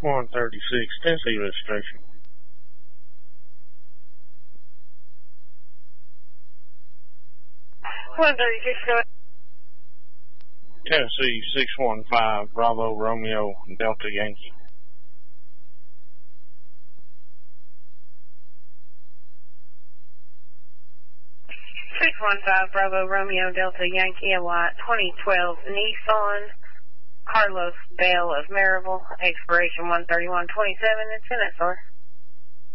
136, Tennessee registration. Tennessee 615, Bravo Romeo Delta Yankee. 615 Bravo Romeo Delta Yankee, a white 2012 Nissan Carlos Bell of Maryville, expiration 13127, it's in it, sir.